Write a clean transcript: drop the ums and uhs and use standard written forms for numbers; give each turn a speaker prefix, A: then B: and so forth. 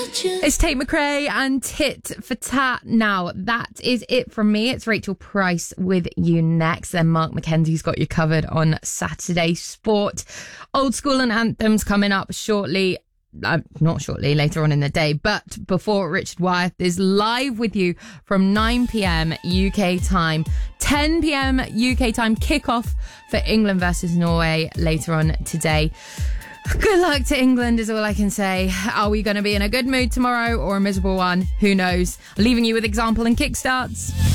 A: It's Tate McRae and Tit for Tat. Now, that is it from me. It's Rachel Price with you next. Then Mark McKenzie's got you covered on Saturday Sport. Old School and Anthems coming up shortly. Not shortly, later on in the day. But before, Richard Wyeth is live with you from 9 p.m. UK time. 10 p.m. UK time kickoff for England versus Norway later on today. Good luck to England is all I can say. Are we going to be in a good mood tomorrow or a miserable one? Who knows? Leaving you with example and kickstarts.